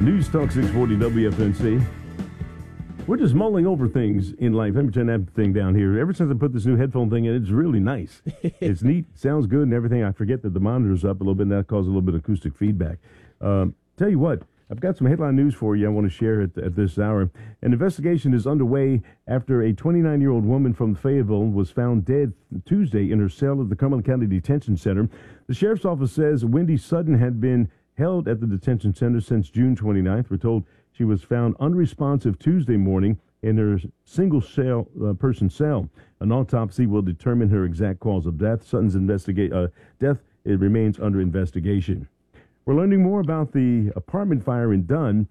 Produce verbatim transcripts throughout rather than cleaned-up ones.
News Talk six forty W F N C. We're just mulling over things in life. Let me turn that thing down here. Ever since I put this new headphone thing in, it's really nice. It's neat, sounds good and everything. I forget that the monitor's up a little bit, and that causes a little bit of acoustic feedback. Um, tell you what, I've got some headline news for you I want to share at, at this hour. An investigation is underway after a twenty-nine-year-old woman from Fayetteville was found dead Tuesday in her cell at the Cumberland County Detention Center. The sheriff's office says Wendy Sutton had been held at the detention center since June twenty-ninth. We're told she was found unresponsive Tuesday morning in her single cell, uh, person cell. An autopsy will determine her exact cause of death. Sutton's investigate uh, death it remains under investigation. We're learning more about the apartment fire in Dunn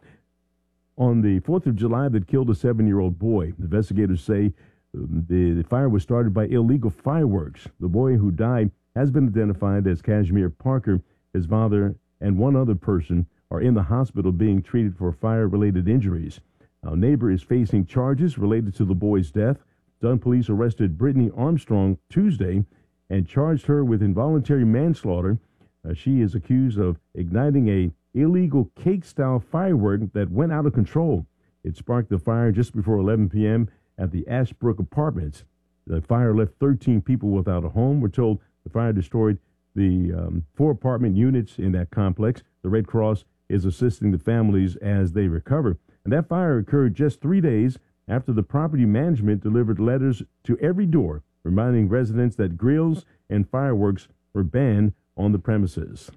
on the fourth of July that killed a seven-year-old boy. Investigators say um, the, the fire was started by illegal fireworks. The boy who died has been identified as Kashmir Parker. His father and one other person are in the hospital being treated for fire-related injuries. Our neighbor is facing charges related to the boy's death. Dunn police arrested Brittany Armstrong Tuesday and charged her with involuntary manslaughter. Uh, she is accused of igniting a illegal cake-style firework that went out of control. It sparked the fire just before eleven p.m. at the Ashbrook Apartments. The fire left thirteen people without a home. We're told the fire destroyed the um, four apartment units in that complex. The Red Cross is assisting the families as they recover. And that fire occurred just three days after the property management delivered letters to every door, reminding residents that grills and fireworks were banned on the premises.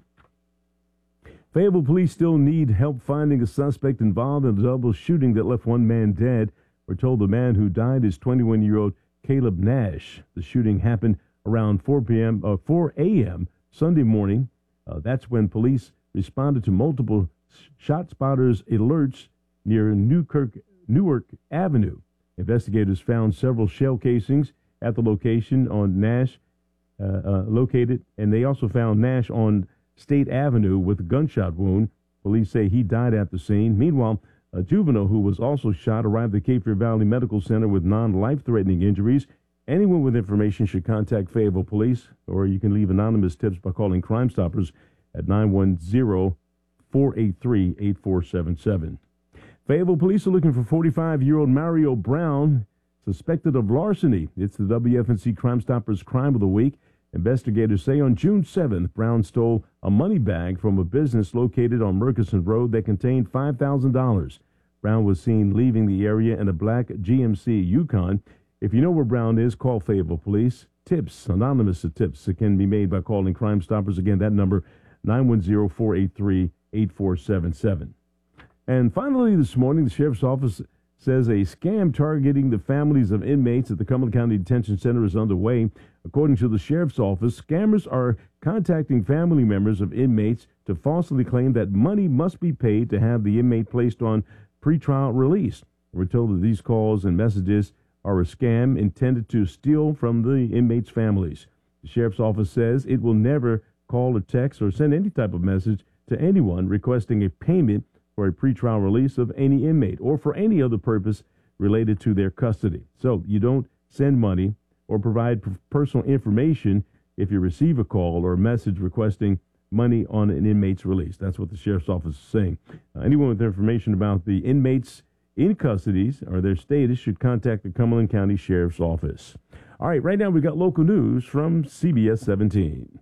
Fayetteville police still need help finding a suspect involved in a double shooting that left one man dead. We're told the man who died is twenty-one-year-old Caleb Nash. The shooting happened around four p.m. Uh, four a.m. Sunday morning. Uh, that's when police responded to multiple shot spotters alerts near Newkirk, Newark Avenue. Investigators found several shell casings at the location on Nash, uh, uh, located, and they also found Nash on State Avenue with a gunshot wound. Police say he died at the scene. Meanwhile, a juvenile who was also shot arrived at Cape Fear Valley Medical Center with non-life-threatening injuries. Anyone with information should contact Fayetteville Police, or you can leave anonymous tips by calling Crime Stoppers at nine one zero, four eight three, eight four seven seven. Fayetteville Police are looking for forty-five-year-old Mario Brown, suspected of larceny. It's the W F N C Crime Stoppers Crime of the Week. Investigators say on June seventh, Brown stole a money bag from a business located on Murchison Road that contained five thousand dollars. Brown was seen leaving the area in a black G M C Yukon. If you know where Brown is, call Fayetteville Police. Tips, anonymous tips, it can be made by calling Crime Stoppers. Again, that number, nine one zero, four eight three, eight four seven seven. And finally this morning, the Sheriff's Office says a scam targeting the families of inmates at the Cumberland County Detention Center is underway. According to the Sheriff's Office, scammers are contacting family members of inmates to falsely claim that money must be paid to have the inmate placed on pretrial release. We're told that these calls and messages are a scam intended to steal from the inmates' families. The Sheriff's Office says it will never call or text or send any type of message to anyone requesting a payment for a pretrial release of any inmate or for any other purpose related to their custody. So you don't send money or provide p- personal information if you receive a call or a message requesting money on an inmate's release. That's what the Sheriff's Office is saying. Uh, anyone with information about the inmates in custody or their status should contact the Cumberland County Sheriff's Office. All right, right now we've got local news from C B S seventeen.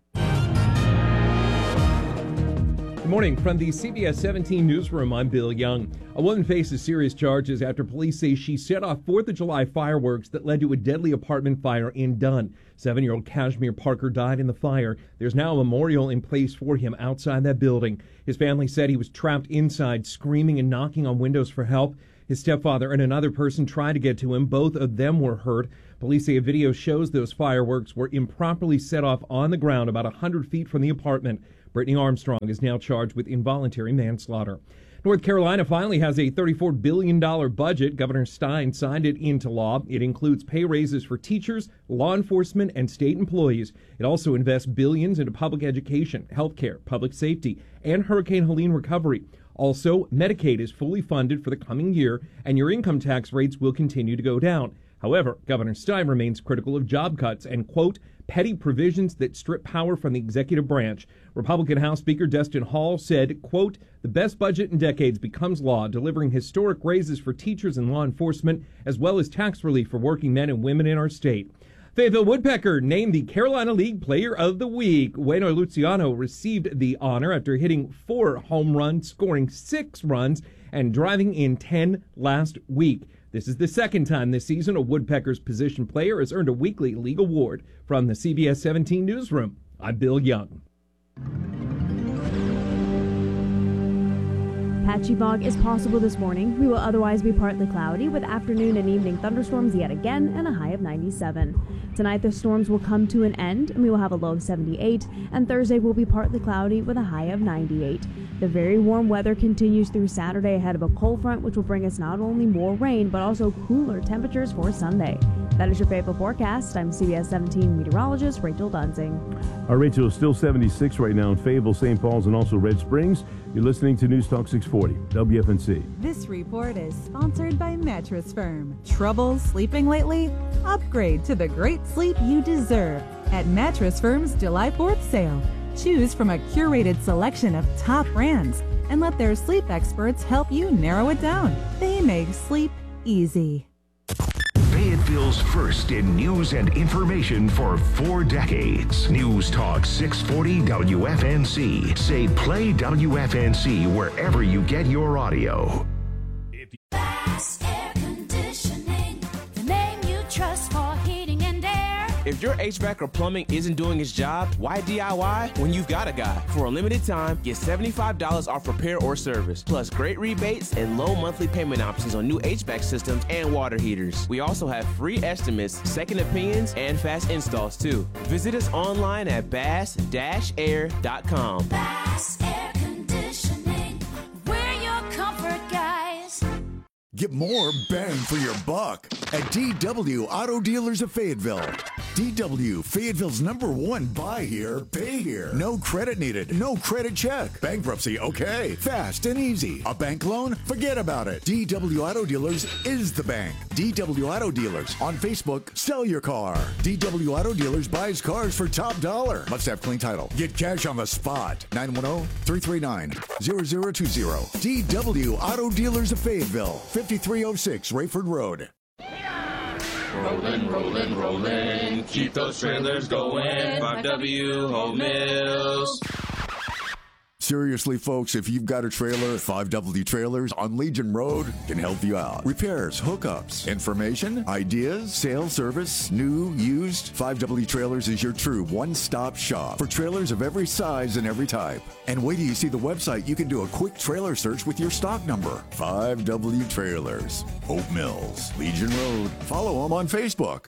Good morning. From the C B S seventeen newsroom, I'm Bill Young. A woman faces serious charges after police say she set off fourth of July fireworks that led to a deadly apartment fire in Dunn. Seven-year-old Kashmir Parker died in the fire. There's now a memorial in place for him outside that building. His family said he was trapped inside, screaming and knocking on windows for help. His stepfather and another person tried to get to him. Both of them were hurt. Police say a video shows those fireworks were improperly set off on the ground about one hundred feet from the apartment. Brittany Armstrong is now charged with involuntary manslaughter. North Carolina finally has a thirty-four billion dollars budget. Governor Stein signed it into law. It includes pay raises for teachers, law enforcement, and state employees. It also invests billions into public education, health care, public safety, and Hurricane Helene recovery. Also, Medicaid is fully funded for the coming year, and your income tax rates will continue to go down. However, Governor Stein remains critical of job cuts and, quote, petty provisions that strip power from the executive branch. Republican House Speaker Destin Hall said, quote, the best budget in decades becomes law, delivering historic raises for teachers and law enforcement, as well as tax relief for working men and women in our state. Fayetteville Woodpecker named the Carolina League Player of the Week. Waino Luciano received the honor after hitting four home runs, scoring six runs, and driving in ten last week. This is the second time this season a Woodpeckers position player has earned a weekly league award. From the C B S seventeen Newsroom, I'm Bill Young. Patchy fog is possible this morning. We will otherwise be partly cloudy with afternoon and evening thunderstorms yet again and a high of ninety-seven. Tonight the storms will come to an end and we will have a low of seventy-eight, and Thursday will be partly cloudy with a high of ninety-eight. The very warm weather continues through Saturday ahead of a cold front, which will bring us not only more rain but also cooler temperatures for Sunday. That is your Fayetteville forecast. I'm C B S seventeen meteorologist Rachel Dunsing. Our Rachel is still seventy-six right now in Fayetteville, Saint Paul's, and also Red Springs. You're listening to News Talk six forty, W F N C. This report is sponsored by Mattress Firm. Trouble sleeping lately? Upgrade to the great sleep you deserve at Mattress Firm's July fourth sale. Choose from a curated selection of top brands and let their sleep experts help you narrow it down. They make sleep easy. Fayetteville's first in news and information for four decades. News Talk six forty W F N C. Say play W F N C wherever you get your audio. Bass Air Conditioning, the name you trust for heating and air. If your H V A C or plumbing isn't doing its job, why D I Y when you've got a guy? For a limited time, get seventy-five dollars off repair or service, plus great rebates and low monthly payment options on new H V A C systems and water heaters. We also have free estimates, second opinions, and fast installs too. Visit us online at bass dash air dot com. Bass Air Conditioning, we're your comfort guys. Get more bang for your buck at D W Auto Dealers of Fayetteville. D W, Fayetteville's number one buy here, pay here. No credit needed, no credit check. Bankruptcy, okay. Fast and easy. A bank loan? Forget about it. D W Auto Dealers is the bank. D W Auto Dealers. On Facebook, sell your car. D W Auto Dealers buys cars for top dollar. Must have clean title. Get cash on the spot. nine one zero, three three nine, zero zero two zero. D W Auto Dealers of Fayetteville. fifty-three oh six Rayford Road. Rollin', rollin', rollin', keep those trailers going. five W Home Mills. Seriously, folks, if you've got a trailer, five W Trailers on Legion Road can help you out. Repairs, hookups, information, ideas, sales, service, new, used. five W Trailers is your true one-stop shop for trailers of every size and every type. And wait till you see the website, you can do a quick trailer search with your stock number. five W Trailers, Hope Mills, Legion Road. Follow them on Facebook.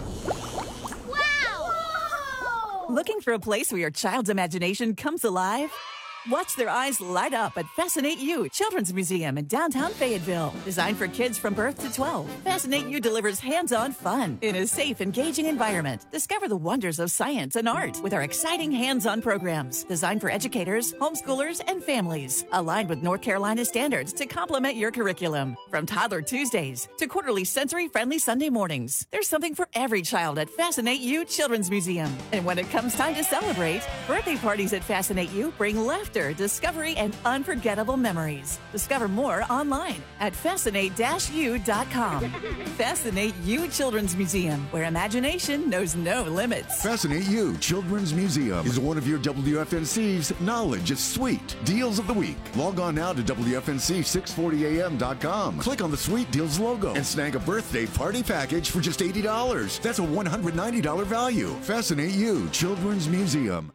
Wow! Looking for a place where your child's imagination comes alive? Watch their eyes light up at Fascinate You Children's Museum in downtown Fayetteville. Designed for kids from birth to twelve, Fascinate You delivers hands-on fun in a safe, engaging environment. Discover the wonders of science and art with our exciting hands-on programs designed for educators, homeschoolers, and families. Aligned with North Carolina standards to complement your curriculum. From Toddler Tuesdays to quarterly sensory-friendly Sunday mornings, there's something for every child at Fascinate You Children's Museum. And when it comes time to celebrate, birthday parties at Fascinate You bring laughter, discovery, and unforgettable memories. Discover more online at fascinate u dot com. Fascinate You Children's Museum, where imagination knows no limits. Fascinate You Children's Museum is one of your W F N C's Knowledge is Sweet Deals of the Week. Log on now to W F N C six forty A M dot com. Click on the Sweet Deals logo and snag a birthday party package for just eighty dollars. That's a one hundred ninety dollars value. Fascinate You Children's Museum.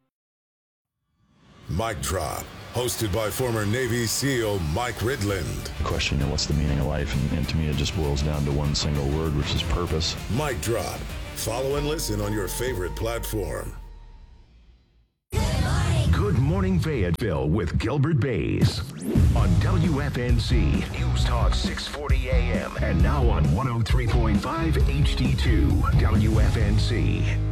Mic Drop, hosted by former Navy SEAL Mike Ridland. The question, you know, what's the meaning of life? And, and to me, it just boils down to one single word, which is purpose. Mic Drop. Follow and listen on your favorite platform. Good Morning Fayetteville with Gilbert Bays on W F N C News Talk six forty A M and now on one oh three point five H D two W F N C.